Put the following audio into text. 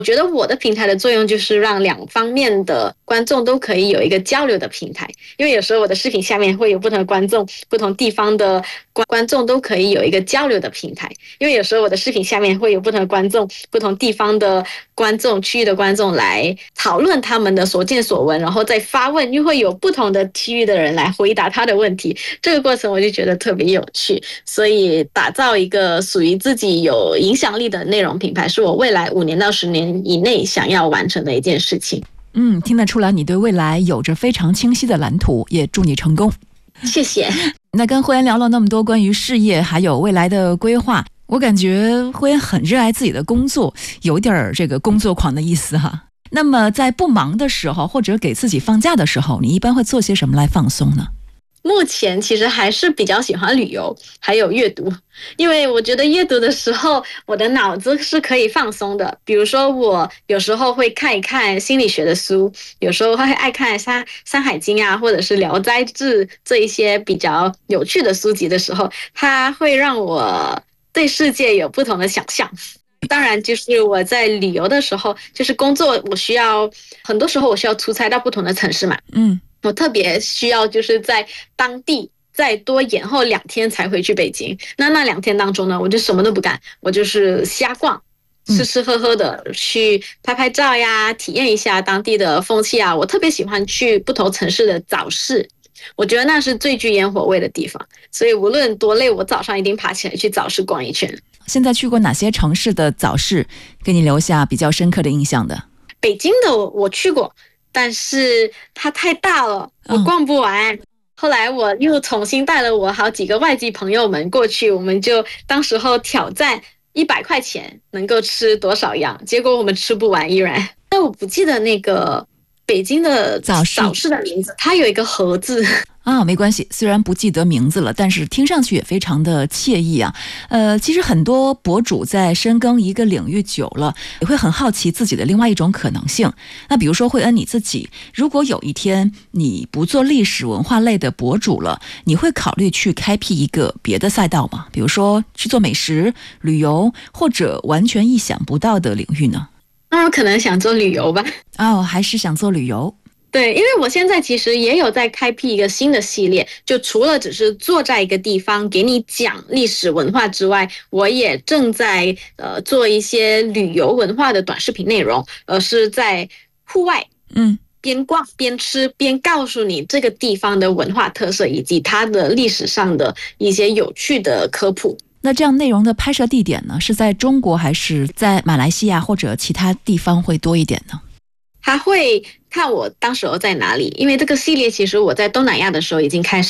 我觉得我的平台的作用就是让两方面的观众都可以有一个交流的平台，因为有时候我的视频下面会有不同的观众，不同地方的观众都可以有一个交流的平台，因为有时候我的视频下面会有不同的观众，不同地方的观众、区域的观众来讨论他们的所见所闻，然后再发问，又会有不同的区域的人来回答他的问题，这个过程我就觉得特别有趣，所以打造一个属于自己有影响力的内容品牌，是我未来5年到10年以内想要完成的一件事情。 听得出来你对未来有着非常清晰的蓝图，也祝你成功。 谢谢。 那跟慧恩聊了那么多关于事业还有未来的规划，我感觉慧恩很热爱自己的工作，有点这个工作狂的意思哈。那么在不忙的时候，或者给自己放假的时候，你一般会做些什么来放松呢？ 目前其实还是比较喜欢旅游，还有阅读，因为我觉得阅读的时候，我的脑子是可以放松的。比如说，我有时候会看一看心理学的书，有时候会爱看山海经啊，或者是聊斋志这一些比较有趣的书籍的时候，它会让我对世界有不同的想象。当然，就是我在旅游的时候，就是工作，很多时候我需要出差到不同的城市嘛。我特别需要就是在当地再多延后2天才回去北京。那2天当中呢，我就什么都不干，我就是瞎逛，吃吃喝喝的，去拍拍照呀，体验一下当地的风气啊。我特别喜欢去不同城市的早市，我觉得那是最具烟火味的地方。所以无论多累，我早上一定爬起来去早市逛一圈。 现在去过哪些城市的早市给你留下比较深刻的印象的？ 北京的我去过，但是它太大了，我逛不完。后来我又重新带了我好几个外籍朋友们过去，我们就当时候挑战100块钱能够吃多少样，结果我们吃不完依然。但我不记得那个北京的早市的名字，它有一个盒子。 没关系，虽然不记得名字了，但是听上去也非常的惬意啊。其实很多博主在深耕一个领域久了，也会很好奇自己的另外一种可能性。那比如说慧恩你自己，如果有一天你不做历史文化类的博主了，你会考虑去开辟一个别的赛道吗？比如说去做美食、旅游，或者完全意想不到的领域呢？ 那我可能想做旅游吧。 还是想做旅游。 对，因为我现在其实也有在开辟一个新的系列，就除了只是坐在一个地方给你讲历史文化之外，我也正在做一些旅游文化的短视频内容，是在户外，边逛边吃边告诉你这个地方的文化特色以及它的历史上的一些有趣的科普。 那这样内容的拍摄地点呢，是在中国还是在马来西亚或者其他地方会多一点呢？ 他会看我当时候在哪里，因为这个系列其实我在东南亚的时候已经开始